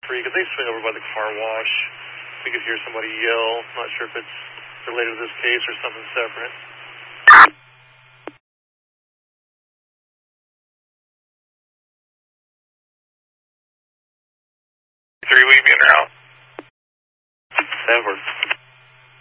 Could they swing over by the car wash? We could hear somebody yell. Not sure if it's related to this case or something separate. 3, will you be in or out? 7-4.